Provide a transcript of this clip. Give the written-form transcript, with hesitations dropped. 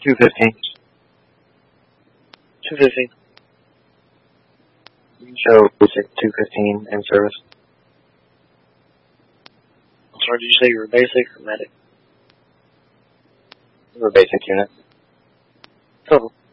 215. 215. Show 215 in service. Sorry, did you say you were basic or medic? We're a basic unit. Total.